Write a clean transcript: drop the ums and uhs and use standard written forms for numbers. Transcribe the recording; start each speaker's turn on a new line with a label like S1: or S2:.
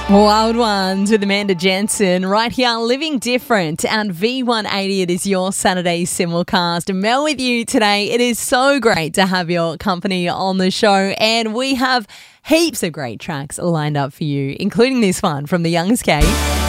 S1: Wild Ones with Amanda Jensen right here, Living Different, and V180. It is your Saturday simulcast. Mel with you today. It is so great to have your company on the show, and we have heaps of great tracks lined up for you, including this one from The Youngscape.